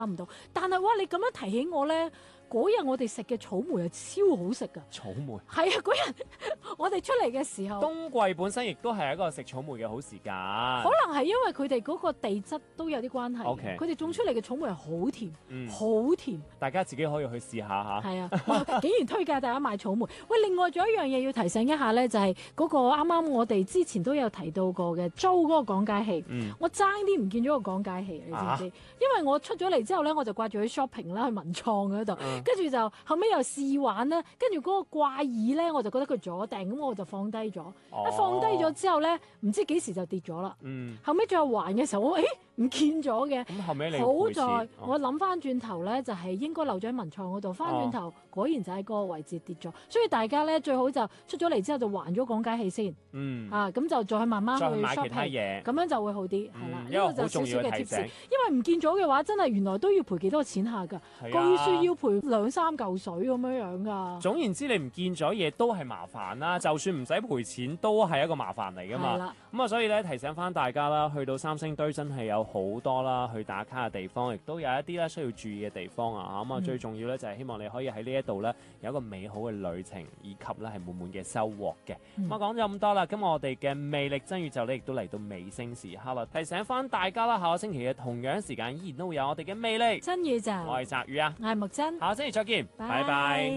唔到。但係哇，你咁樣提起我咧，嗰日我哋食嘅草莓係超好食噶。 草莓係啊，嗰日我哋出嚟嘅時候， 冬季本身亦都係一個食草莓嘅好時間。 可能係因為佢哋嗰個地質都有啲關係。 OK 佢哋種出嚟嘅草莓係好甜，好甜。 大家自己可以去試下嚇。 係啊，哇竟然推介大家買草莓。喂，另外仲有一樣嘢要提醒一下咧，就係嗰個啱啱我哋之前都有提到過嘅租嗰個講解器。我爭啲唔見咗個講解器，你知唔知？因為我出咗嚟之後咧，我就掛住去 shopping 啦，去文創嗰度，跟住就後尾又試玩啦，跟住嗰個掛耳咧，我就覺得佢阻定，咁我就放低咗。一放低咗之後咧，唔知幾時就跌咗啦。後尾最後還嘅時候，我唔見咗嘅。 咁後尾你好在我諗翻轉頭咧，就係應該留咗喺文創嗰度。翻轉頭果然就喺嗰個位置跌咗，所以大家咧最好就出咗嚟之後就還咗講解器先。咁就再慢慢去 shopping， 買其他嘢， 咁樣就會好啲。係啦，呢個就少少嘅貼士。因為唔見咗嘅話，真係原來都要賠幾多錢下㗎。據說要賠2-3嚿水咁樣㗎。 總言之，你唔見咗嘢都係麻煩啦，就算唔使賠錢都係一個麻煩嚟㗎嘛。咁啊，所以咧提醒翻大家啦，去到三星堆真係有好多啦去打卡嘅地方，亦都有一啲咧需要注意嘅地方啊。咁啊，最重要咧就係希望你可以喺呢一度咧有一個美好嘅旅程，以及咧係滿滿嘅收穫嘅。咁啊，講咗咁多啦，咁我哋嘅魅力真宇宙咧亦都嚟到尾聲時刻啦，提醒翻大家啦，下個星期嘅同樣時間依然都會有我哋嘅魅力真宇宙。 我係澤宇啊， 我係木真， 下個星期再見，拜拜。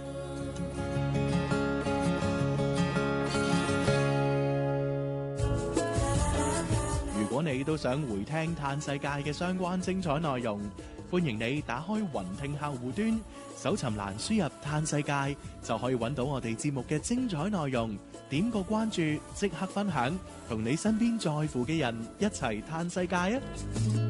如果你都想回聽嘆世界嘅相關精彩內容，歡迎你打開雲聽客戶端，搜尋欄輸入嘆世界，就可以揾到我哋節目嘅精彩內容。點個關注，即刻分享，同你身邊在乎嘅人一齊嘆世界啊！